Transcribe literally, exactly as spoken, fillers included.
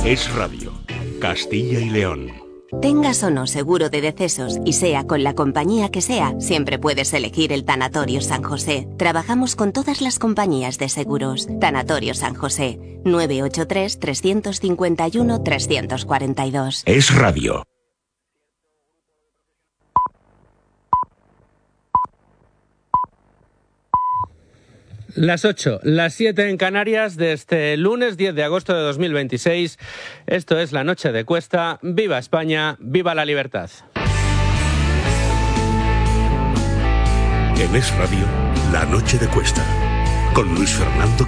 Es Radio, Castilla y León. Tengas o no seguro de decesos y sea con la compañía que sea, siempre puedes elegir el Tanatorio San José. Trabajamos con todas las compañías de seguros. Tanatorio San José, nueve ocho tres, tres cinco uno, tres cuatro dos. Es Radio. Las ocho, las siete en Canarias de este lunes diez de agosto de dos mil veintiséis. Esto es La Noche de Cuesta. ¡Viva España! ¡Viva la libertad! En Es Radio, La Noche de Cuesta, con Luis Fernando